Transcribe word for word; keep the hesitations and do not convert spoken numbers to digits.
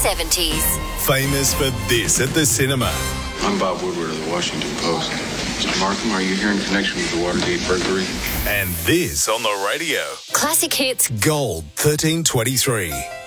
seventies. Famous for this at the cinema. I'm Bob Woodward of the Washington Post. Mister Markham, are you here in connection with the Watergate burglary? And this on the radio. Classic hits. Gold thirteen twenty-three.